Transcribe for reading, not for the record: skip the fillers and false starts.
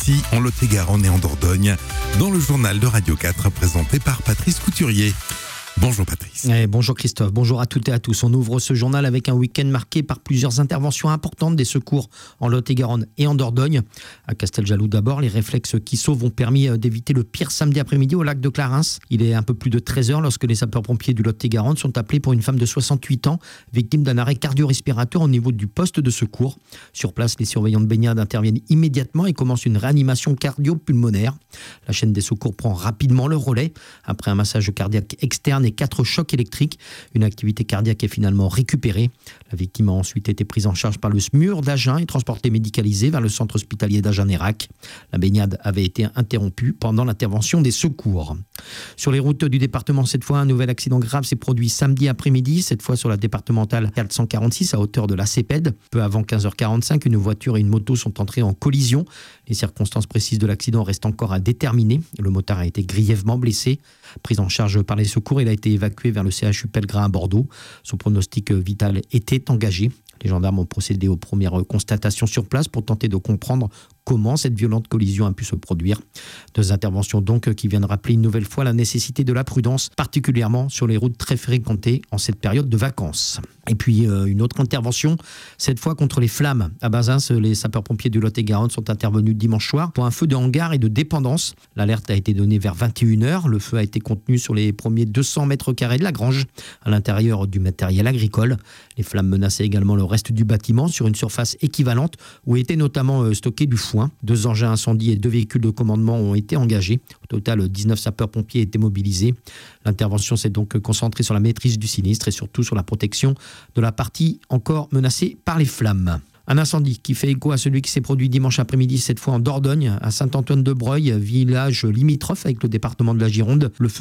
ici en Lot-et-Garonne et en Dordogne, dans le journal de Radio 4 présenté par Patrice Couturier. Bonjour Patrice. Bonjour Christophe, bonjour à toutes et à tous. On ouvre ce journal avec un week-end marqué par plusieurs interventions importantes des secours en Lot-et-Garonne et en Dordogne. À Casteljaloux d'abord, les réflexes qui sauvent ont permis d'éviter le pire samedi après-midi au lac de Clarens. Il est un peu plus de 13h lorsque les sapeurs-pompiers du Lot-et-Garonne sont appelés pour une femme de 68 ans, victime d'un arrêt cardio-respiratoire au niveau du poste de secours. Sur place, les surveillants de baignade interviennent immédiatement et commencent une réanimation cardio-pulmonaire. La chaîne des secours prend rapidement le relais. Après un massage cardiaque externe et 4 chocs électriques, une activité cardiaque est finalement récupérée. La victime a ensuite été prise en charge par le SMUR d'Agen et transportée médicalisée vers le centre hospitalier d'Agen-Nérac. La baignade avait été interrompue pendant l'intervention des secours. Sur les routes du département, cette fois, un nouvel accident grave s'est produit samedi après-midi, cette fois sur la départementale 446 à hauteur de la CEPED. Peu avant 15h45, une voiture et une moto sont entrées en collision. Les circonstances précises de l'accident restent encore à déterminer. Le motard a été grièvement blessé. Pris en charge par les secours, il a été évacué vers le CHU Pellegrin à Bordeaux. Son pronostic vital était engagé. Les gendarmes ont procédé aux premières constatations sur place pour tenter de comprendre comment cette violente collision a pu se produire. 2 interventions donc qui viennent rappeler une nouvelle fois la nécessité de la prudence, particulièrement sur les routes très fréquentées en cette période de vacances. Et puis une autre intervention, cette fois contre les flammes. À Bazins, les sapeurs-pompiers du Lot-et-Garonne sont intervenus dimanche soir pour un feu de hangar et de dépendance. L'alerte a été donnée vers 21h. Le feu a été contenu sur les premiers 200 mètres carrés de la grange, à l'intérieur du matériel agricole. Les flammes menaçaient également le reste du bâtiment sur une surface équivalente où était notamment stocké du foin. 2 engins incendies et 2 véhicules de commandement ont été engagés. Au total, 19 sapeurs-pompiers étaient mobilisés. L'intervention s'est donc concentrée sur la maîtrise du sinistre et surtout sur la protection de la partie encore menacée par les flammes. Un incendie qui fait écho à celui qui s'est produit dimanche après-midi, cette fois en Dordogne, à Saint-Antoine-de-Breuil, village limitrophe avec le département de la Gironde. Le feu